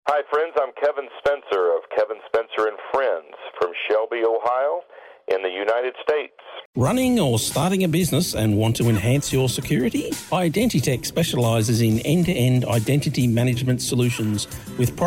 Hi, friends. I'm Kevin Spencer of Kevin Spencer and Friends from Shelby, Ohio, in the United States. Running or starting a business and want to enhance your security? Identitech specialises in end-to-end identity management solutions with